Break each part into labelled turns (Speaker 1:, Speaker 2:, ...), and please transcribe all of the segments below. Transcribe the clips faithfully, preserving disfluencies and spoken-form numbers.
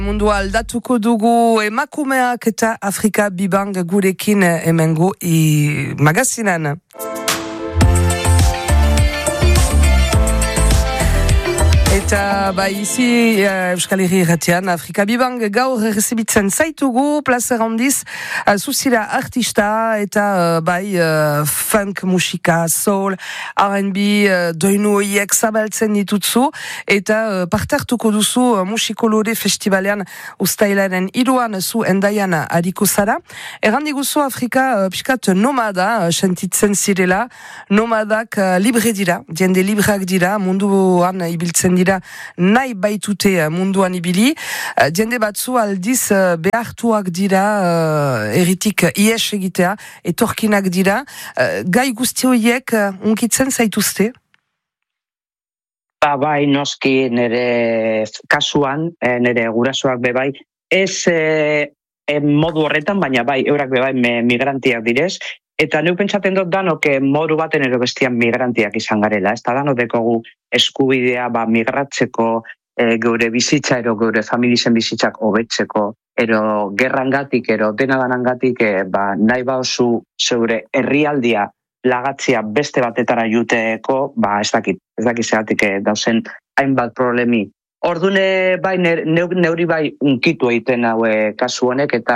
Speaker 1: Mundua aldatuko dugu emakumeak eta Afrika Bibang gurekin hemengo i magazinan. Eta bai izi uh, Euskal Herri irratian Afrika Bibang gaur errezibitzen zaitugu plazer handiz uh, zuzira artista eta uh, bai uh, funk musika, soul, R and B uh, doinu horiek zabaltzen ditutzu eta uh, partartuko duzu uh, musikolore festivalean ustailaren iruan zu endaian adiko zara. Errandiguzu Afrika uh, piskat nomada uh, sentitzen zirela, nomadak uh, libre dira, diende libreak dira, munduan ibiltzen dira nahi baitute munduan ibili. Diende batzu aldiz behartuak dira uh, eritik ies egitea, etorkinak dira. Uh, gai guzti horiek uh, unkitzen zaituzte?
Speaker 2: Ba, bai, noski nire kasuan, nire gurasoak bebai, ez eh, modu horretan, baina bai, eurak bebai migrantiak direz, eta neu pentsaten dut danok modu baten ero bestian migrantiak izan garela. Ez da danok dekogu eskubidea ba, migratzeko, e, geure bizitza, ero geure familizen bizitzak hobetzeko, ero gerrangatik, ero denadanangatik, e, ba, nahi bauzu zeure herrialdia lagatzia beste batetara juteko, ba, ez dakit, ez dakit zegatik e, dauzen hainbat problemi. Ordune bai, neuri bai unkitu egiten haue kasu honek, eta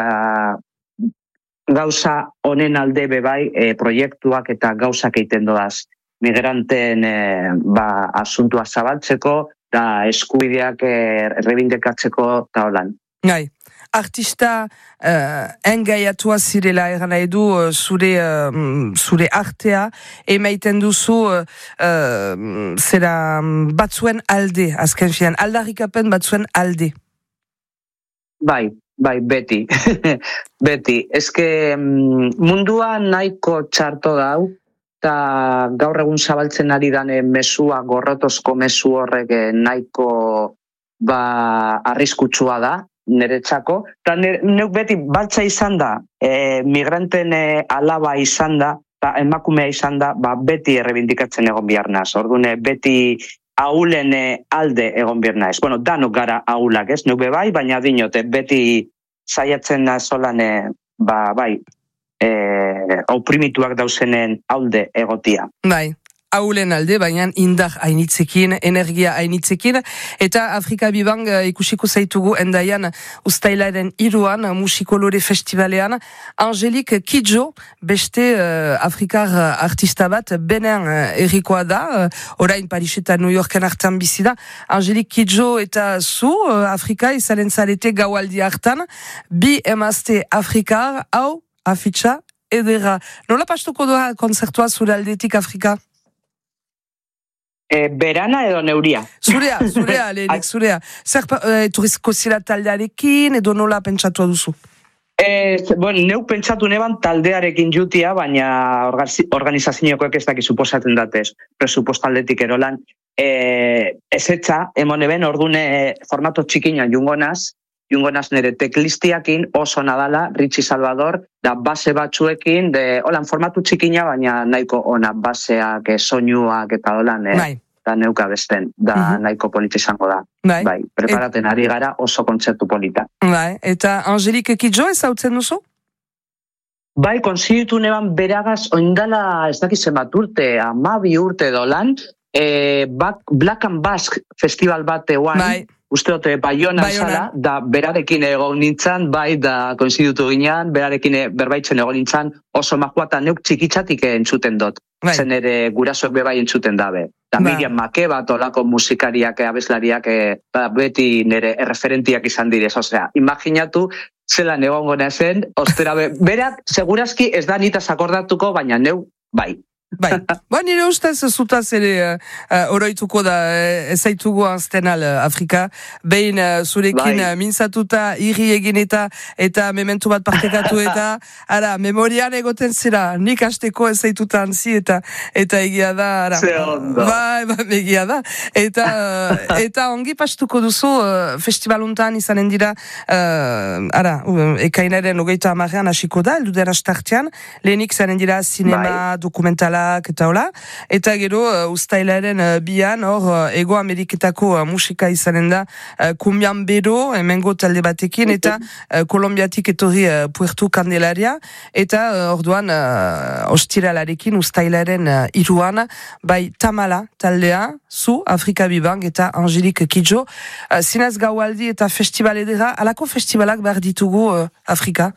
Speaker 2: gauza honen alde bebai e, proiektuak eta gauzak egiten doaz migranten e, ba, asuntua zabaltzeko da eskubideak errebindekatzeko e, eta holan.
Speaker 1: Gai, artista uh, engaiatua zirela eran nahi du uh, zure, uh, zure artea emaiten duzu uh, uh, zera batzuen alde, azken finan, aldarrikapen batzuen alde.
Speaker 2: Bai, bai, beti, beti. Ezke mundua nahiko txarto dau, eta gaur egun zabaltzen ari dane mesua, gorrotozko mesu horrek nahiko ba, arriskutsua da, niretzako. Eta neuk beti baltza izan da, e, migranten e, alaba izan da, eta emakumea izan da, ba, beti errebindikatzen egon biharnaz. Ordune, beti aulen alde egon birna ez. Bueno, danok gara aulak ez, nube bai, baina dinote, beti saiatzen nazolan, ba, bai, e, oprimituak dauzenen alde egotia.
Speaker 1: Bai, aulen alde, baina indar hainitzekin, energia hainitzekin, eta Afrika Bibang ikusiko zaitugu endaian ustailaren iruan, musikolore festivalean, Angelik Kidjo, beste uh, Afrikar artista bat, benen uh, errikoa da, uh, orain Paris eta New Yorken hartan bizi da. Angelik Kidjo eta zu, uh, Afrika izanen zarete gaualdi hartan, bi emazte Afrikar, hau, afitxa, edera. Nola pastuko doa konzertua zure aldetik Afrika?
Speaker 2: E, berana edo neuria?
Speaker 1: Zurea, zurea, lehenik, zurea. Zer e, turizko zira taldearekin edo nola pentsatua duzu?
Speaker 2: E, bueno, neu pentsatu neban taldearekin jutia, baina organizaziokoek ez daki suposatzen datez, presupostaldetik erolan. E, ez etxa, emoneben, ordune formato txikinan jungonaz, jungonaz nire teklistiakin oso nadala, Richie Salvador, da base batzuekin, de, holan, formatu txikina, baina nahiko ona baseak, soinuak eta holan, eh, da neuka besten, da uh-huh. nahiko polita izango da. Bai, bai preparaten Et... ari gara oso kontzertu polita.
Speaker 1: Bai, eta Angelik Kidjo ez hautzen duzu?
Speaker 2: Bai, konziditu neban beragaz, oindala, ez dakizen bat urte, amabi urte dolan, eh, Black and Basque festival bat eguan, bai. Usteote, Baiona zala, da berarekin egon nintzen, bai, da konzidutu ginean, berarekin berbaitzen egon nintzen, oso makua eta neuk txikitzatik entzuten dut. Bai. Zen ere gurasoek bebai entzuten dabe. Da ba. Miriam Makeba, olako musikariak, abeslariak, ba, beti nire erreferentiak izan direz. Osea, imaginatu, zelan egongo zen, ostera, be, berak, segurazki ez da nitaz akordatuko, baina neu, bai.
Speaker 1: Bai, ba, nire ustez zutaz ere uh, oroituko da ez zaitugu anzten al Afrika, behin uh, zurekin bai. uh, mintzatuta irri egin eta eta mementu bat partekatu eta ara, memorian egoten zera, nik hasteko ez zaituta antzi eta eta egia da ara, bai, bai, egia da eta, uh, eta ongi pastuko duzu uh, festivaluntan izanen dira uh, ara, uh, ekainaren ogeita amarean hasiko da, elduden astartean, lehenik zanen dira sinema, bai. Dokumentala Bach, eta hola. Eta gero, uh, ustailaren uh, bian, hor, uh, Ego Ameriketako uh, musika izanen da, uh, Kumbian Bero, hemengo talde batekin, eta uh, Kolombiatik etorri uh, Puerto Candelaria, eta uh, orduan, uh, ostiralarekin, ustailaren uh, iruan, bai Tamala taldea, zu, Afrika Bibang, eta Angelik Kidjo, uh, zinez gaualdi eta festival edera, alako festivalak behar ditugu uh, Afrika?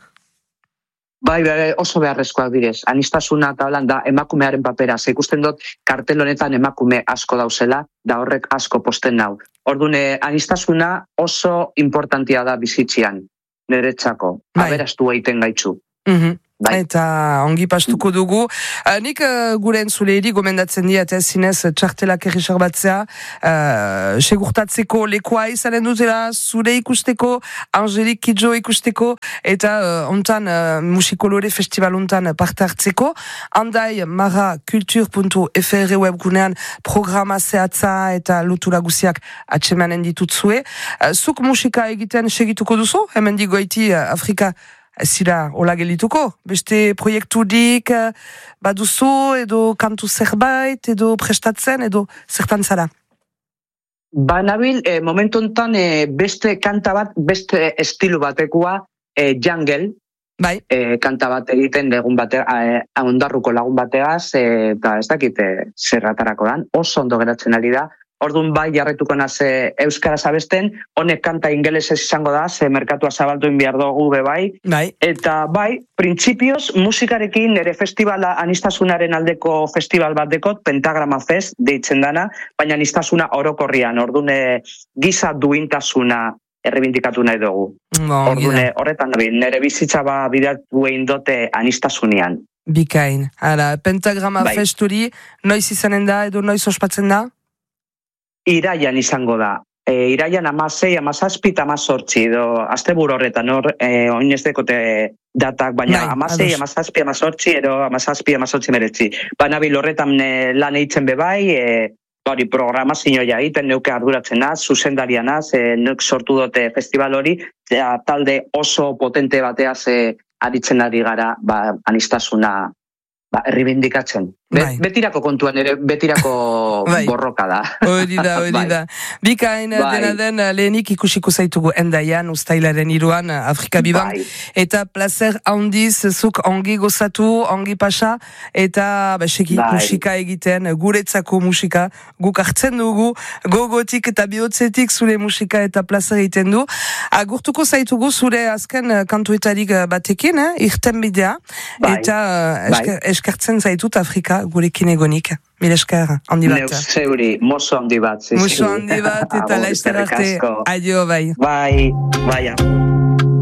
Speaker 2: Bai, bai, oso beharrezkoak direz. Anistasuna eta holan da emakumearen papera. Ze ikusten dut kartel honetan emakume asko dauzela, da horrek asko posten nau. Orduan, anistasuna oso importantia da bizitzian, niretzako. Aberastu egiten gaitzu.
Speaker 1: Mm-hmm. Bai. Eta ongi pastuko dugu. Uh, nik uh, gure entzuleiri gomendatzen diat ez zinez txartelak errisar batzea, uh, segurtatzeko lekoa izanen dutela, zure ikusteko, Angelik Kidjo ikusteko, eta uh, ontan uh, musikolore festival ontan parte hartzeko. Handai mara kultur puntu f r webgunean programa zehatza eta lotura guziak atsemanen ditutzue. Uh, zuk musika egiten segituko duzu? Hemen digoiti uh, Afrika zira hola gelituko, beste proiekturik baduzu, edo kantu zerbait, edo prestatzen, edo zertan zara?
Speaker 2: Ba, nabil, eh, momentu enten eh, beste kanta bat, beste estilu batekoa, eh, jungle,
Speaker 1: bai.
Speaker 2: eh, kanta bat egiten legun bate, eh, ondarruko lagun bateaz, eh, eta ez dakit eh, zerratarako dan, oso ondo geratzen ari da. Orduan bai jarretuko naze euskaraz abesten, honek kanta ingelesez izango da, ze merkatua zabalduin behar dugu be bai.
Speaker 1: Bai.
Speaker 2: Eta bai, printzipioz musikarekin nire festivala anistasunaren aldeko festival bat dekot, Pentagrama Fest deitzen dana, baina anistasuna orokorrian, orduan giza duintasuna errebindikatu nahi dugu.
Speaker 1: Bon,
Speaker 2: orduan horretan nabil, nire bizitza ba bidatu egin dote anistasunean.
Speaker 1: Bikain. Hala, Pentagrama bai. Fest hori, noiz izanen da edo noiz ospatzen da?
Speaker 2: Iraian izango da. E, iraian amasei, amazazpi eta amazortzi, edo asteburu horretan, hor, e, oin ez dekote datak, baina amasei, amazazpi, amazortzi, edo amazazpi, amazortzi meretzi. Baina bil horretan e, lan eitzen bebai, e, hori programazio ja egiten, neuke arduratzen az, zuzendarian az, e, neuk sortu dute festival hori, eta talde oso potente bateaz e, aritzen ari gara, ba, anistasuna, ba, erribindikatzen. Be, betirako kontuan ere, betirako bai. Borroka da.
Speaker 1: Hori da, hori da. Bikain bai. Dena den lehenik ikusiko zaitugu endaian, ustailaren iruan, Afrika Bibang. Bai. Eta placer handiz, zuk ongi gozatu, ongi pasa, eta baseki bai. Musika egiten, guretzako musika, guk hartzen dugu, gogotik eta bihotzetik zure musika eta placer egiten du. Agurtuko zaitugu zure azken kantuetarik batekin, eh? Irten bidea, bai. Eta esker, eskertzen zaitut Afrika gurekin egonik. Mil esker, handi bat.
Speaker 2: Neus zeuri, mozo handi bat.
Speaker 1: Mozo handi bat, eta laizter arte. Adio, bai.
Speaker 2: Bai, bai.